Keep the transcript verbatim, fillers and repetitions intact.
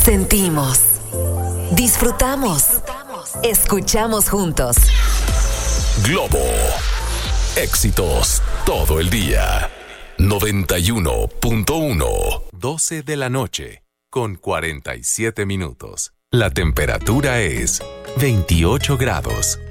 Sentimos, disfrutamos, escuchamos juntos. Globo, éxitos todo el día. noventa y uno punto uno. doce de la noche, con cuarenta y siete minutos. La temperatura es veintiocho grados.